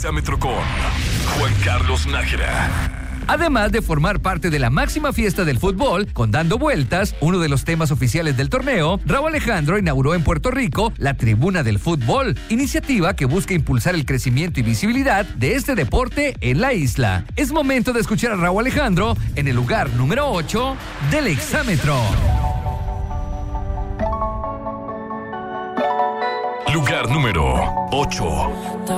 Exámetro con Juan Carlos Nájera. Además de formar parte de la máxima fiesta del fútbol, con Dando Vueltas, uno de los temas oficiales del torneo, Rauw Alejandro inauguró en Puerto Rico la Tribuna del Fútbol, iniciativa que busca impulsar el crecimiento y visibilidad de este deporte en la isla. Es momento de escuchar a Rauw Alejandro en el lugar número 8 del Exámetro. Lugar número 8.